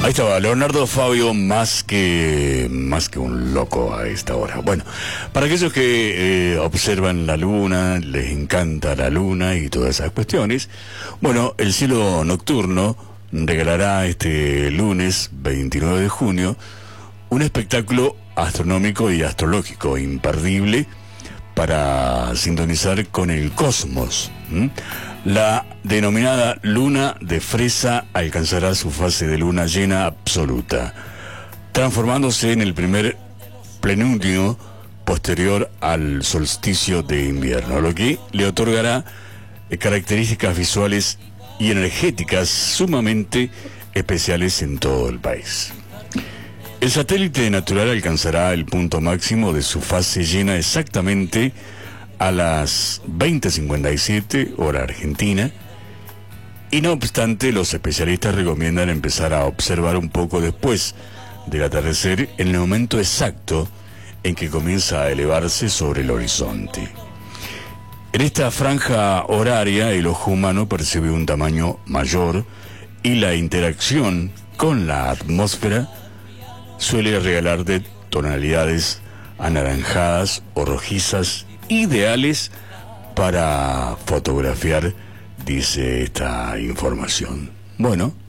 Ahí estaba Leonardo Fabio, más que un loco a esta hora. Bueno, para aquellos que observan la luna, les encanta la luna y todas esas cuestiones, bueno, el cielo nocturno regalará este lunes 29 de junio un espectáculo astronómico y astrológico imperdible para sintonizar con el cosmos. La denominada luna de fresa alcanzará su fase de luna llena absoluta, transformándose en el primer plenilunio posterior al solsticio de invierno, lo que le otorgará características visuales y energéticas sumamente especiales en todo el país. El satélite natural alcanzará el punto máximo de su fase llena exactamente a las 20:57 hora argentina, y no obstante los especialistas recomiendan empezar a observar un poco después del atardecer, en el momento exacto en que comienza a elevarse sobre el horizonte. En esta franja horaria el ojo humano percibe un tamaño mayor y la interacción con la atmósfera suele regalar de tonalidades anaranjadas o rojizas ideales para fotografiar, dice esta información. Bueno,